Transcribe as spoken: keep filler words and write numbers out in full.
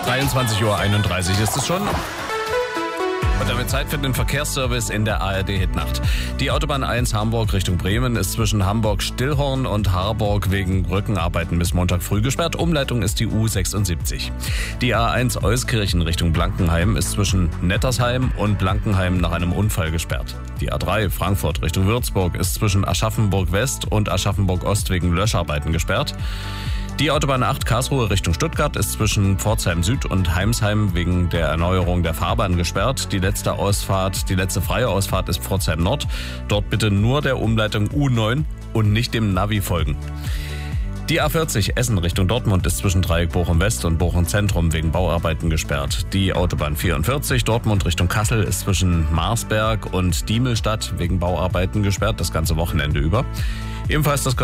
dreiundzwanzig Uhr einunddreißig ist es schon. Und damit Zeit für den Verkehrsservice in der A R D-Hitnacht. Die Autobahn eins Hamburg Richtung Bremen ist zwischen Hamburg-Stillhorn und Harburg wegen Brückenarbeiten bis Montag früh gesperrt. Umleitung ist die U sechsundsiebzig. Die A eins Euskirchen Richtung Blankenheim ist zwischen Nettersheim und Blankenheim nach einem Unfall gesperrt. Die A drei Frankfurt Richtung Würzburg ist zwischen Aschaffenburg-West und Aschaffenburg-Ost wegen Löscharbeiten gesperrt. Die Autobahn acht Karlsruhe Richtung Stuttgart ist zwischen Pforzheim Süd und Heimsheim wegen der Erneuerung der Fahrbahn gesperrt. Die letzte Ausfahrt, die letzte freie Ausfahrt ist Pforzheim Nord. Dort bitte nur der Umleitung U neun und nicht dem Navi folgen. Die A vierzig Essen Richtung Dortmund ist zwischen Dreieck Bochum West und Bochum Zentrum wegen Bauarbeiten gesperrt. Die Autobahn vierundvierzig Dortmund Richtung Kassel ist zwischen Marsberg und Diemelstadt wegen Bauarbeiten gesperrt, das ganze Wochenende über. Ebenfalls das